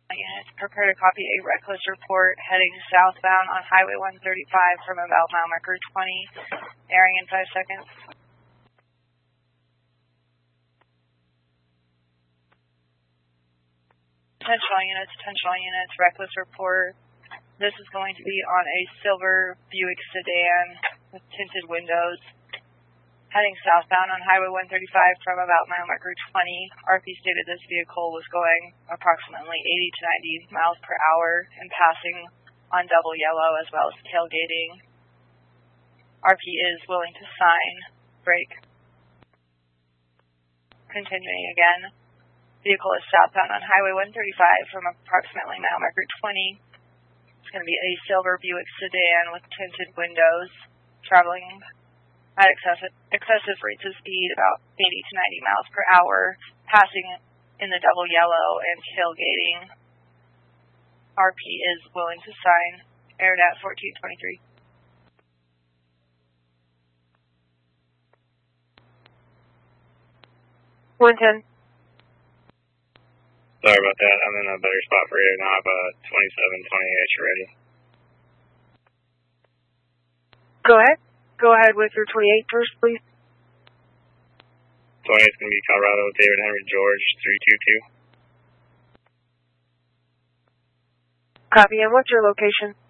Units, prepare to copy a reckless report heading southbound on Highway 135 from about mile marker 20, airing in 5 seconds. Attention all units, reckless report. This is going to be on a silver Buick sedan with tinted windows, heading southbound on Highway 135 from about mile marker 20. RP stated this vehicle was going approximately 80 to 90 miles per hour and passing on double yellow as well as tailgating. RP is willing to sign. Brake. Continuing again. Vehicle is southbound on Highway 135 from approximately mile marker 20. It's going to be a silver Buick sedan with tinted windows, traveling at excessive rates of speed, about 80 to 90 miles per hour, passing in the double yellow and tailgating. RP is willing to sign. Aired at 1423. Sorry about that. I'm in a better spot for you now. I have a 2728 ready. Go ahead. Go ahead with your 28 first, please. 28 is going to be Colorado, David Henry George, 322. Copy, and what's your location?